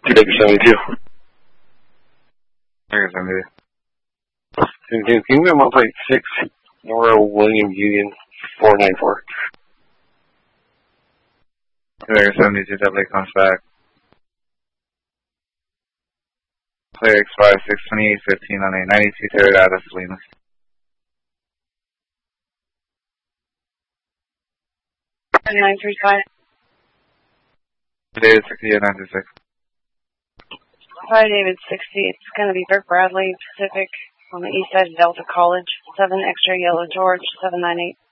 Baker 72. Baker 72. 17, can you go on plate 6, Nora William Union 494? Baker 72 definitely comes back. Player expires 6/28/15 on a 92 Toyota Salinas. And 935. David 60 and 96. Hi, David 60. It's going to be Burke Bradley Pacific on the east side of Delta College. 7 extra Yellow George 798.